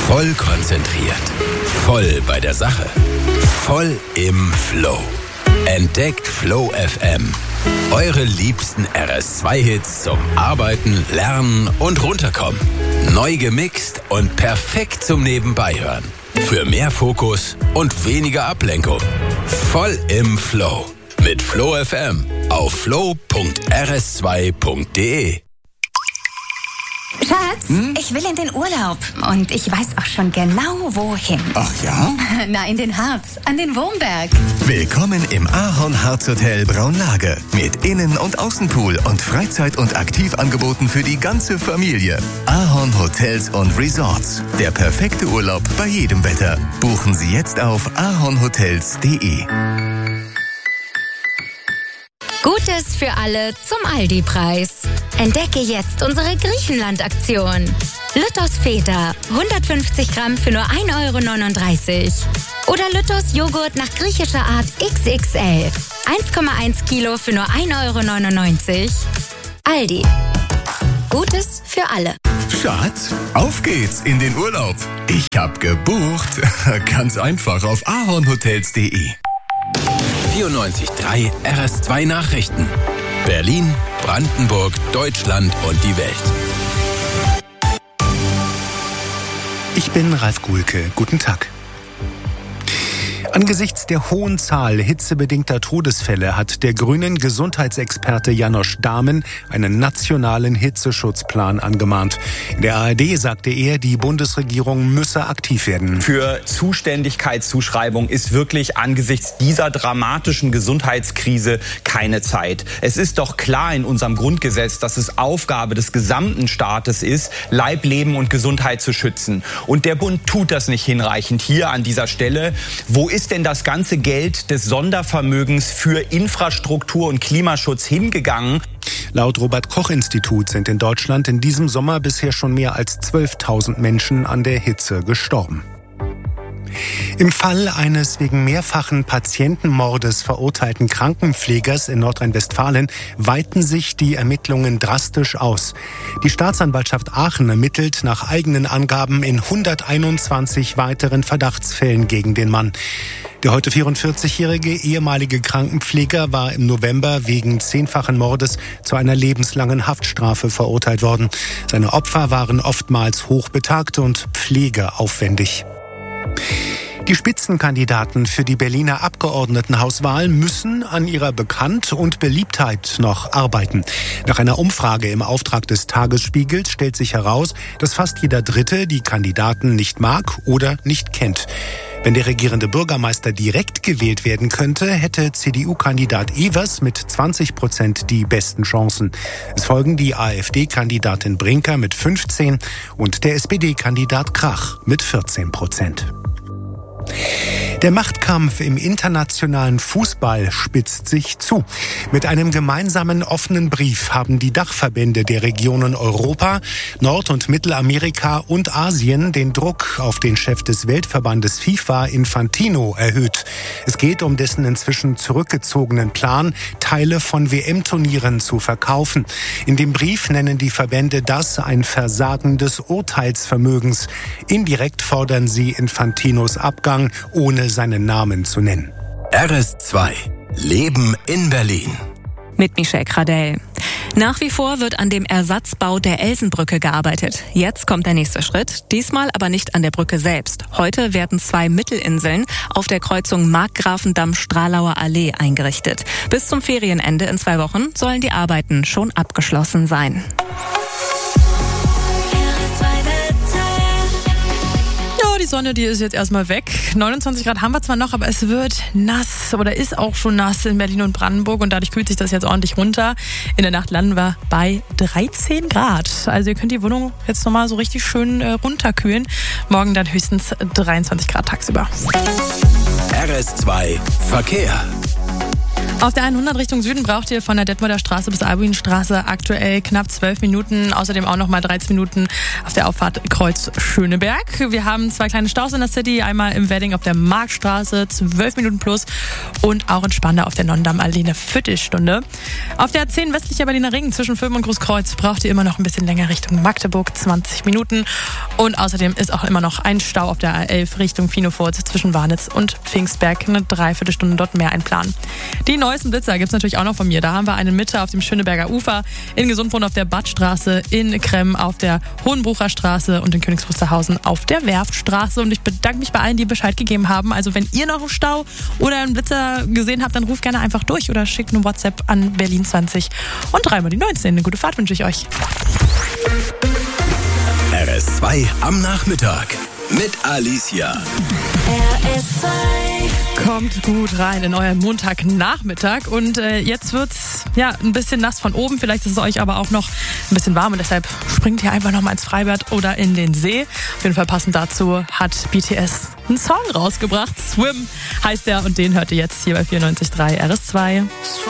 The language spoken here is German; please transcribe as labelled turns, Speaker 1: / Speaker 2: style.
Speaker 1: Voll konzentriert. Voll bei der Sache. Voll im Flow. Entdeckt Flow FM. Eure liebsten RS2-Hits zum Arbeiten, Lernen und Runterkommen. Neu gemixt und perfekt zum Nebenbeihören. Für mehr Fokus und weniger Ablenkung. Voll im Flow. Mit Flow FM auf flow.rs2.de.
Speaker 2: Schatz, ich will in den Urlaub und ich weiß auch schon genau, wohin.
Speaker 3: Ach ja?
Speaker 2: Na, in den Harz, an den Wurmberg.
Speaker 3: Willkommen im Ahorn-Harz Hotel Braunlage. Mit Innen- und Außenpool und Freizeit- und Aktivangeboten für die ganze Familie. Ahorn Hotels und Resorts. Der perfekte Urlaub bei jedem Wetter. Buchen Sie jetzt auf ahornhotels.de.
Speaker 4: Gutes für alle zum Aldi-Preis. Entdecke jetzt unsere Griechenland-Aktion. Lütters Feta, 150 Gramm für nur 1,39 €. Oder Lütters Joghurt nach griechischer Art XXL, 1,1 Kilo für nur 1,99 €. Aldi. Gutes für alle.
Speaker 3: Schatz, auf geht's in den Urlaub. Ich hab gebucht. Ganz einfach auf ahornhotels.de.
Speaker 1: 94.3 RS2 Nachrichten. Berlin, Brandenburg, Deutschland und die Welt.
Speaker 5: Ich bin Ralf Guhlke. Guten Tag. Angesichts der hohen Zahl hitzebedingter Todesfälle hat der grünen Gesundheitsexperte Janosch Dahmen einen nationalen Hitzeschutzplan angemahnt. In der ARD sagte er, die Bundesregierung müsse aktiv werden.
Speaker 6: Für Zuständigkeitszuschreibung ist wirklich angesichts dieser dramatischen Gesundheitskrise keine Zeit. Es ist doch klar in unserem Grundgesetz, dass es Aufgabe des gesamten Staates ist, Leib, Leben und Gesundheit zu schützen. Und der Bund tut das nicht hinreichend hier an dieser Stelle. Wo ist denn das ganze Geld des Sondervermögens für Infrastruktur und Klimaschutz hingegangen?
Speaker 5: Laut Robert-Koch-Institut sind in Deutschland in diesem Sommer bisher schon mehr als 12.000 Menschen an der Hitze gestorben. Im Fall eines wegen mehrfachen Patientenmordes verurteilten Krankenpflegers in Nordrhein-Westfalen weiten sich die Ermittlungen drastisch aus. Die Staatsanwaltschaft Aachen ermittelt nach eigenen Angaben in 121 weiteren Verdachtsfällen gegen den Mann. Der heute 44-jährige ehemalige Krankenpfleger war im November wegen 10-fachen Mordes zu einer lebenslangen Haftstrafe verurteilt worden. Seine Opfer waren oftmals hochbetagt und pflegeaufwendig. Die Spitzenkandidaten für die Berliner Abgeordnetenhauswahl müssen an ihrer Bekannt- und Beliebtheit noch arbeiten. Nach einer Umfrage im Auftrag des Tagesspiegels stellt sich heraus, dass fast jeder Dritte die Kandidaten nicht mag oder nicht kennt. Wenn der regierende Bürgermeister direkt gewählt werden könnte, hätte CDU-Kandidat Evers mit 20% die besten Chancen. Es folgen die AfD-Kandidatin Brinker mit 15% und der SPD-Kandidat Krach mit 14%. Der Machtkampf im internationalen Fußball spitzt sich zu. Mit einem gemeinsamen offenen Brief haben die Dachverbände der Regionen Europa, Nord- und Mittelamerika und Asien den Druck auf den Chef des Weltverbandes FIFA, Infantino, erhöht. Es geht um dessen inzwischen zurückgezogenen Plan, Teile von WM-Turnieren zu verkaufen. In dem Brief nennen die Verbände das ein Versagen des Urteilsvermögens. Indirekt fordern sie Infantinos Abgang, ohne seinen Namen zu nennen.
Speaker 1: RS2 Leben in Berlin.
Speaker 7: Mit Michelle Kradell. Nach wie vor wird an dem Ersatzbau der Elsenbrücke gearbeitet. Jetzt kommt der nächste Schritt, diesmal aber nicht an der Brücke selbst. Heute werden 2 Mittelinseln auf der Kreuzung Markgrafendamm-Stralauer Allee eingerichtet. Bis zum Ferienende in 2 Wochen sollen die Arbeiten schon abgeschlossen sein.
Speaker 8: Die Sonne, die ist jetzt erstmal weg. 29 Grad haben wir zwar noch, aber es wird nass oder ist auch schon nass in Berlin und Brandenburg und dadurch kühlt sich das jetzt ordentlich runter. In der Nacht landen wir bei 13 Grad. Also ihr könnt die Wohnung jetzt nochmal so richtig schön runterkühlen. Morgen dann höchstens 23 Grad tagsüber.
Speaker 1: RS2 Verkehr.
Speaker 8: Auf der 100 Richtung Süden braucht ihr von der Detmolder Straße bis Albuinstraße aktuell knapp 12 Minuten. Außerdem auch nochmal 13 Minuten auf der Auffahrt Kreuz Schöneberg. Wir haben 2 kleine Staus in der City. Einmal im Wedding auf der Marktstraße, 12 Minuten plus. Und auch in Spandau auf der Nonnendamm-Allee eine Viertelstunde. Auf der 10 westlicher Berliner Ring zwischen Föhm und Großkreuz braucht ihr immer noch ein bisschen länger Richtung Magdeburg, 20 Minuten. Und außerdem ist auch immer noch ein Stau auf der A11 Richtung Finofurz zwischen Warnitz und Pfingstberg. Eine Dreiviertelstunde dort mehr einplanen. Die neuesten Blitzer gibt's natürlich auch noch von mir. Da haben wir einen Mitte auf dem Schöneberger Ufer, in Gesundbrunn auf der Badstraße, in Kremm auf der Hohenbrucher Straße und in Königs Wusterhausen auf der Werftstraße. Und ich bedanke mich bei allen, die Bescheid gegeben haben. Also wenn ihr noch einen Stau oder einen Blitzer gesehen habt, dann ruft gerne einfach durch oder schickt eine WhatsApp an Berlin 20 und 3 mal die 19. Eine gute Fahrt wünsche ich euch.
Speaker 1: RS2 am Nachmittag mit Alicia.
Speaker 8: RS2 kommt gut rein in euren Montagnachmittag und jetzt wird's ein bisschen nass von oben. Vielleicht ist es euch aber auch noch ein bisschen warm und deshalb springt ihr einfach noch mal ins Freibad oder in den See. Auf jeden Fall passend dazu hat BTS einen Song rausgebracht. Swim heißt der und den hört ihr jetzt hier bei 94.3 RS2.